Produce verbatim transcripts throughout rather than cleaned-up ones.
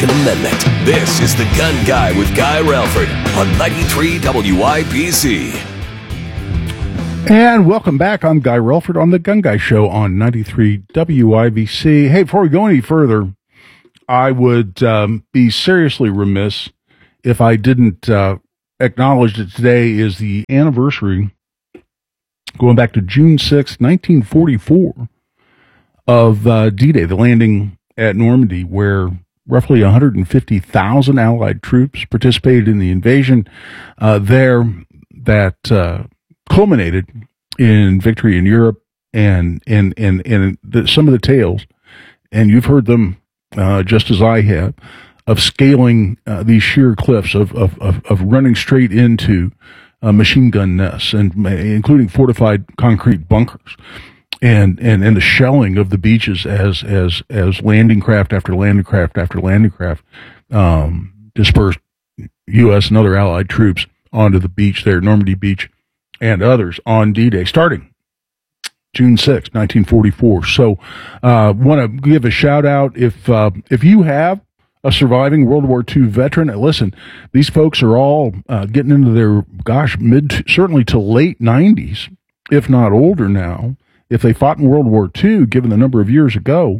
Second Amendment. This is The Gun Guy with Guy Relford on ninety-three W I B C. And welcome back. I'm Guy Relford on The Gun Guy Show on ninety-three W I B C. Hey, before we go any further, I would um, be seriously remiss if I didn't uh, acknowledge that today is the anniversary, going back to June sixth, nineteen forty-four, of uh, D-Day, the landing at Normandy, where roughly one hundred fifty thousand Allied troops participated in the invasion uh, there that uh, culminated in victory in Europe, and and and, and the, some of the tales, and you've heard them uh, just as I have, of scaling uh, these sheer cliffs, of, of, of, of running straight into uh, machine gun nests, and including fortified concrete bunkers. And, and and the shelling of the beaches as as as landing craft after landing craft after landing craft um, dispersed U S and other Allied troops onto the beach there, Normandy Beach, and others on D-Day, starting June sixth, nineteen forty-four. So, uh, want to give a shout out if uh, if you have a surviving World War Two veteran. Listen, these folks are all uh, getting into their gosh mid certainly to late nineties, if not older now. If they fought in World War Two, given the number of years ago,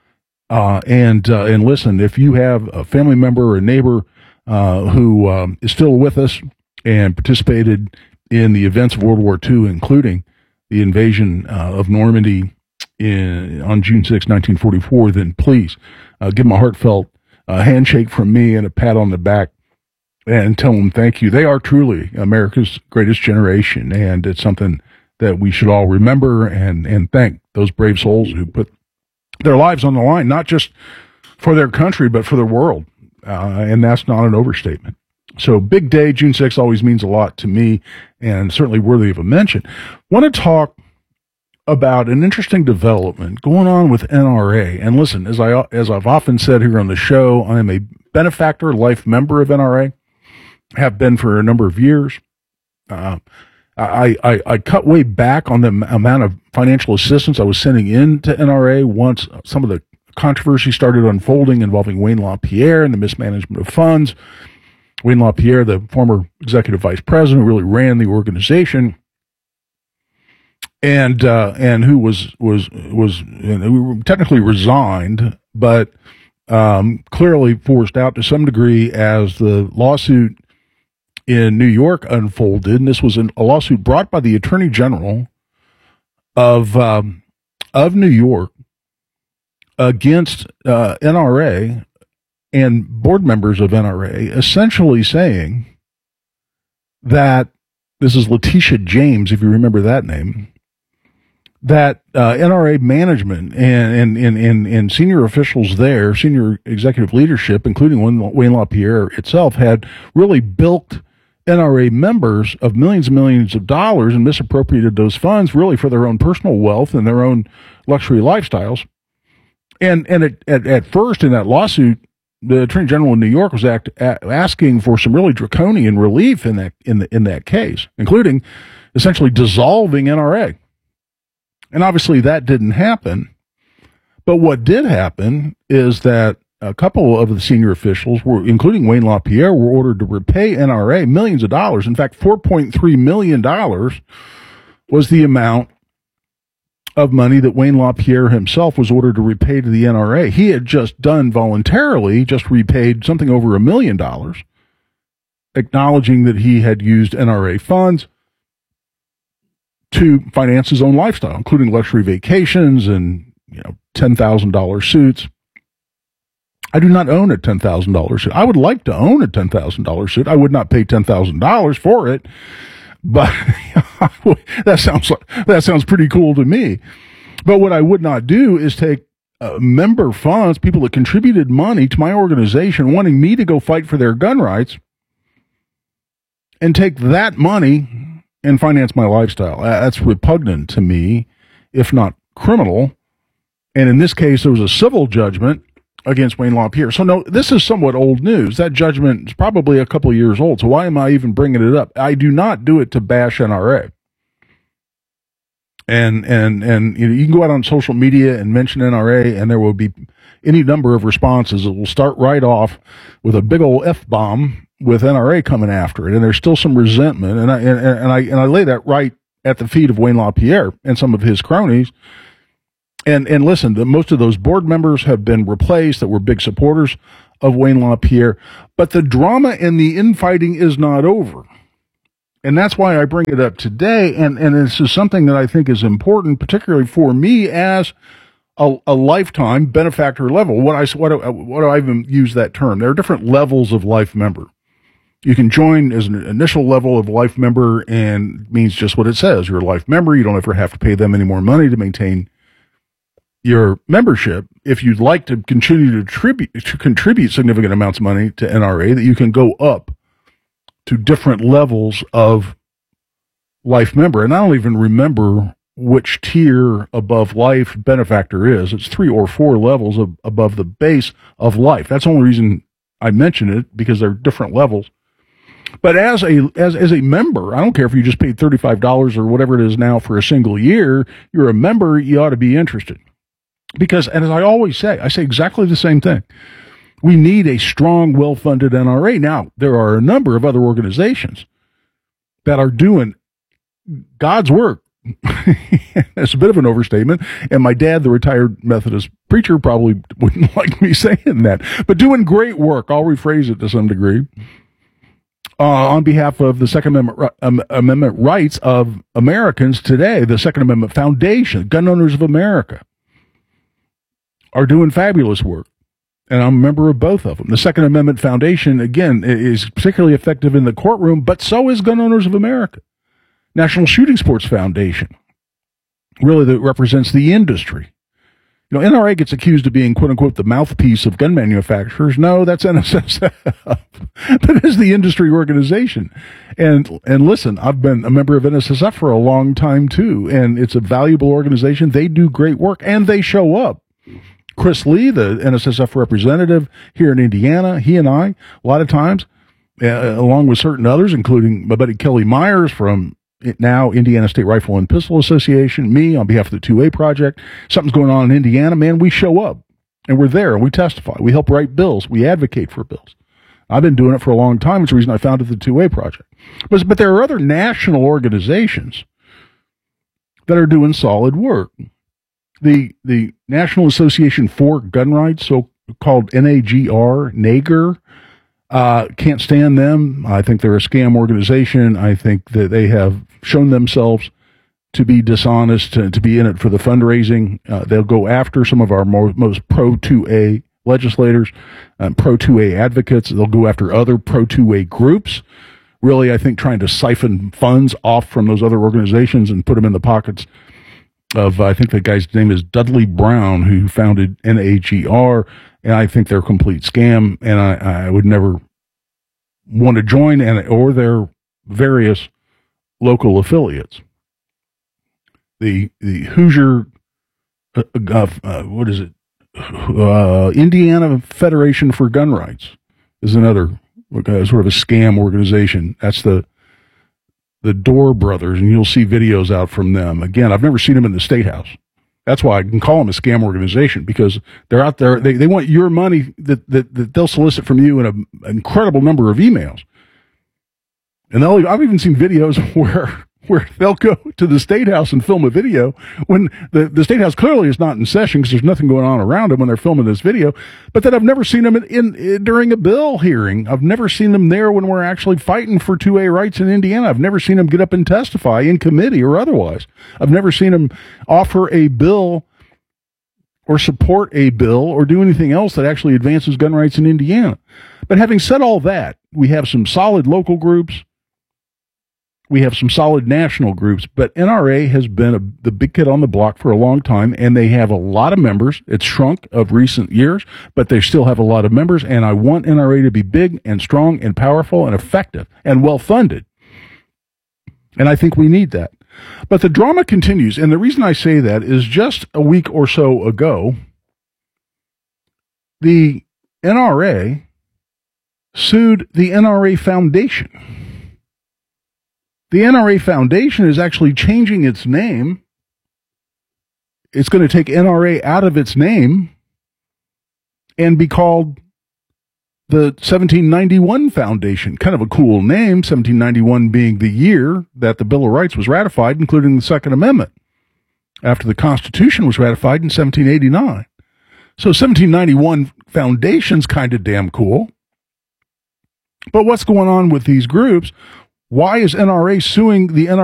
uh, and uh, and listen, if you have a family member or a neighbor uh, who um, is still with us and participated in the events of World War Two, including the invasion uh, of Normandy in, on June sixth, nineteen forty-four, then please uh, give them a heartfelt uh, handshake from me and a pat on the back and tell them thank you. They are truly America's greatest generation, and it's something that we should all remember and, and thank those brave souls who put their lives on the line, not just for their country, but for the world. Uh, and that's not an overstatement. So big day, June sixth always means a lot to me and certainly worthy of a mention. Want to talk about an interesting development going on with N R A. And listen, as I, as I've often said here on the show, I am a benefactor, life member of N R A, have been for a number of years. Uh, I, I, I cut way back on the amount of financial assistance I was sending in to N R A once some of the controversy started unfolding involving Wayne LaPierre and the mismanagement of funds. Wayne LaPierre, the former executive vice president, really ran the organization, and uh, and who was was was you know, technically resigned, but um, clearly forced out to some degree as the lawsuit in New York unfolded. And this was an, a lawsuit brought by the Attorney General of um, of New York against uh, N R A and board members of N R A, essentially saying that, this is Letitia James, if you remember that name, that uh, N R A management and, and, and, and, and senior officials there, senior executive leadership, including Wayne LaPierre itself, had really bilked N R A members of millions and millions of dollars and misappropriated those funds really for their own personal wealth and their own luxury lifestyles. And and at, at, at first in that lawsuit, the Attorney General in New York was act, a, asking for some really draconian relief in that in the, in that case, including essentially dissolving N R A. And obviously that didn't happen. But what did happen is that a couple of the senior officials, were, including Wayne LaPierre, were ordered to repay N R A millions of dollars. In fact, four point three million dollars was the amount of money that Wayne LaPierre himself was ordered to repay to the N R A. He had just done voluntarily, just repaid something over a million dollars, acknowledging that he had used N R A funds to finance his own lifestyle, including luxury vacations and, you know, ten thousand dollars suits. I do not own a ten thousand dollars suit. I would like to own a ten thousand dollars suit. I would not pay ten thousand dollars for it, but that sounds like, that sounds pretty cool to me. But what I would not do is take uh, member funds, people that contributed money to my organization wanting me to go fight for their gun rights, and take that money and finance my lifestyle. That's repugnant to me, if not criminal. And in this case, there was a civil judgment against Wayne LaPierre. So no, this is somewhat old news. That judgment is probably a couple of years old. So why am I even bringing it up? I do not do it to bash N R A. And, and, and you know, you can go out on social media and mention N R A, and there will be any number of responses. It will start right off with a big old F-bomb with N R A coming after it. And there's still some resentment. And I, and, and I, and I lay that right at the feet of Wayne LaPierre and some of his cronies. And, and listen, the, most of those board members have been replaced that were big supporters of Wayne LaPierre, but the drama and the infighting is not over. And that's why I bring it up today. And, and this is something that I think is important, particularly for me as a, a lifetime benefactor level. What I, what do, what do I even use that term? There are different levels of life member. You can join as an initial level of life member, and it means just what it says. You're a life member. You don't ever have to pay them any more money to maintain your membership. If you'd like to continue to tribute, to contribute significant amounts of money to N R A, that you can go up to different levels of life member. And I don't even remember which tier above life benefactor is. It's three or four levels of, above the base of life. That's the only reason I mention it, because they're different levels. But as a as as a member, I don't care if you just paid thirty-five dollars or whatever it is now for a single year, you're a member, you ought to be interested. Because, and as I always say, I say exactly the same thing. We need a strong, well-funded N R A. Now, there are a number of other organizations that are doing God's work. That's a bit of an overstatement. And my dad, the retired Methodist preacher, probably wouldn't like me saying that. But doing great work. I'll rephrase it to some degree. Uh, on behalf of the Second Amendment, um, Amendment rights of Americans today, the Second Amendment Foundation, Gun Owners of America, are doing fabulous work. And I'm a member of both of them. The Second Amendment Foundation, again, is particularly effective in the courtroom, but so is Gun Owners of America. National Shooting Sports Foundation, really, that represents the industry. You know, N R A gets accused of being, quote unquote, the mouthpiece of gun manufacturers. No, that's N S S F. That is the industry organization. And, and listen, I've been a member of N S S F for a long time too. And it's a valuable organization. They do great work and they show up. Chris Lee, the N S S F representative here in Indiana, he and I, a lot of times, uh, along with certain others, including my buddy Kelly Myers from now Indiana State Rifle and Pistol Association, me on behalf of the two A Project, something's going on in Indiana, man, we show up and we're there and we testify. We help write bills. We advocate for bills. I've been doing it for a long time. It's the reason I founded the two A Project. But, but there are other national organizations that are doing solid work. The the National Association for Gun Rights, so-called N A G R, NAGR, uh, can't stand them. I think they're a scam organization. I think that they have shown themselves to be dishonest, to, to be in it for the fundraising. Uh, they'll go after some of our more, most pro two A legislators, um, pro two A advocates. They'll go after other pro two A groups. Really, I think trying to siphon funds off from those other organizations and put them in the pockets of, I think the guy's name is Dudley Brown, who founded N A G R, and I think they're a complete scam, and I, I would never want to join and or their various local affiliates. The the Hoosier, uh, uh, what is it? Uh, Indiana Federation for Gun Rights is another uh, sort of a scam organization. That's the the Door Brothers, and you'll see videos out from them. Again, I've never seen them in the State House. That's why I can call them a scam organization, because they're out there. They, they want your money that, that, that they'll solicit from you in a, an incredible number of emails. And they'll, I've even seen videos where where they'll go to the State House and film a video when the, the State House clearly is not in session because there's nothing going on around them when they're filming this video. But then I've never seen them in, in, in during a bill hearing. I've never seen them there when we're actually fighting for two A rights in Indiana. I've never seen them get up and testify in committee or otherwise. I've never seen them offer a bill or support a bill or do anything else that actually advances gun rights in Indiana. But having said all that, we have some solid local groups. We have some solid national groups, but N R A has been a, the big kid on the block for a long time, and they have a lot of members. It's shrunk of recent years, but they still have a lot of members, and I want N R A to be big and strong and powerful and effective and well-funded. And I think we need that. But the drama continues, and the reason I say that is just a week or so ago, the N R A sued the N R A Foundation. The N R A Foundation is actually changing its name it's going to take N R A out of its name and be called the seventeen ninety-one Foundation. Kind of a cool name, seventeen ninety-one being the year that the Bill of Rights was ratified, including the Second Amendment, after the Constitution was ratified in seventeen eighty-nine. So seventeen ninety-one Foundation's kind of damn cool. But what's going on with these groups? Why is N R A suing the N R A?